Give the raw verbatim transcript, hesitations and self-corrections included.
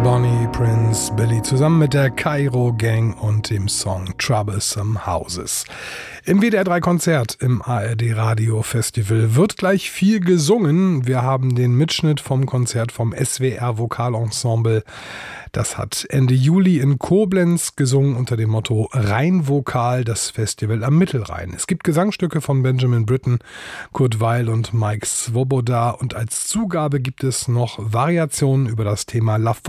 Bonnie Prince Billy zusammen mit der Kairo Gang und dem Song Troublesome Houses. Im W D R drei Konzert im A R D Radio Festival wird gleich viel gesungen. Wir haben den Mitschnitt vom Konzert vom S W R Vokalensemble. Das hat Ende Juli in Koblenz gesungen unter dem Motto Rheinvokal, das Festival am Mittelrhein. Es gibt Gesangstücke von Benjamin Britten, Kurt Weill und Mike Swoboda und als Zugabe gibt es noch Variationen über das Thema La